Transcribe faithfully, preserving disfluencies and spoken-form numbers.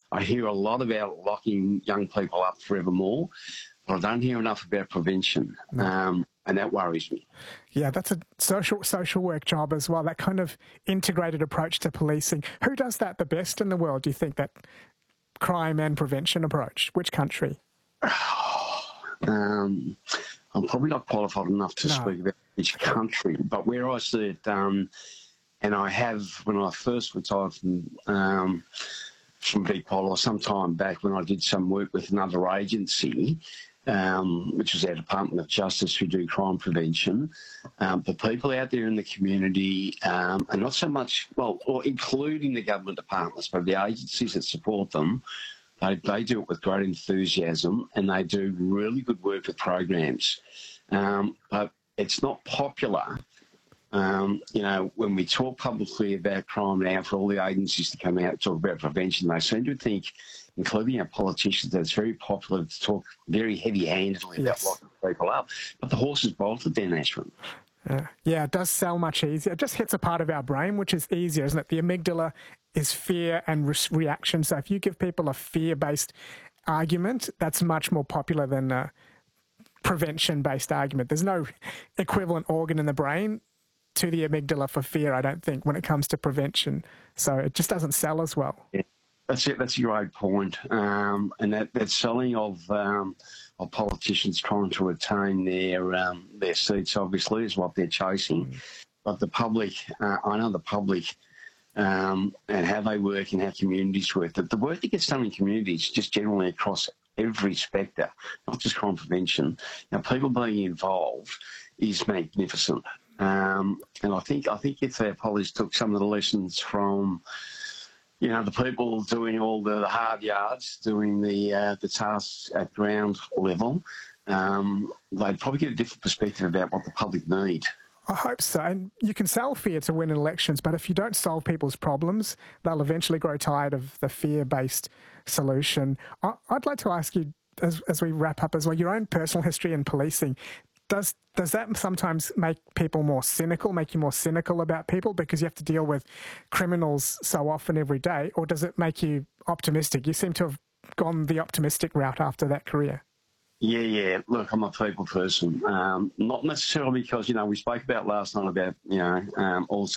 I hear a lot about locking young people up forevermore, but I don't hear enough about prevention, No. um, and that worries me. Yeah, that's a social social work job as well, that kind of integrated approach to policing. Who does that the best in the world, do you think, that crime and prevention approach? Which country? um, I'm probably not qualified enough to No. speak about which country, but where I see it, um, and I have, when I first retired from, um, from Big Polo some time back when I did some work with another agency, um, which was our Department of Justice, who do crime prevention. Um, the people out there in the community, um, and not so much, well, or including the government departments, but the agencies that support them, they, they do it with great enthusiasm, and they do really good work with programs. Um, but it's not popular. Um, you know, when we talk publicly about crime now, for all the agencies to come out and talk about prevention, they seem to think, including our politicians, that it's very popular to talk very heavy-handedly Yes. about locking people up. But the horse is bolted then, Ashwin. Uh, yeah, it does sell much easier. It just hits a part of our brain, which is easier, isn't it? The amygdala is fear and re- reaction. So if you give people a fear-based argument, that's much more popular than a prevention-based argument. There's no equivalent organ in the brain to the amygdala for fear, I don't think, when it comes to prevention. So it just doesn't sell as well. Yeah, that's it. That's a great point. Um, and that, that selling of um, of politicians trying to retain their um, their seats, obviously, is what they're chasing. Mm. But the public, uh, I know the public um, and how they work and how communities work. The, the work that gets done in communities, just generally across every spectre, not just crime prevention. Now, people being involved is magnificent. Um, and I think I think if our police took some of the lessons from, you know, the people doing all the, the hard yards, doing the uh, the tasks at ground level, um, they'd probably get a different perspective about what the public need. I hope so. And you can sell fear to win elections, but if you don't solve people's problems, they'll eventually grow tired of the fear-based solution. I, I'd like to ask you, as, as we wrap up as well, your own personal history in policing. Does does that sometimes make people more cynical, make you more cynical about people because you have to deal with criminals so often every day, or does it make you optimistic? You seem to have gone the optimistic route after that career. Yeah, yeah. Look, I'm a people person. Um, not necessarily because, you know, we spoke about last night about, you know, um, also